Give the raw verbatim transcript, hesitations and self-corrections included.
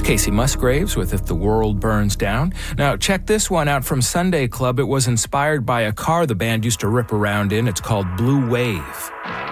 Casey Musgraves with If the World Burns Down. Now, check this one out from Sunday Club. It was inspired by a car the band used to rip around in. It's called Blue Wave.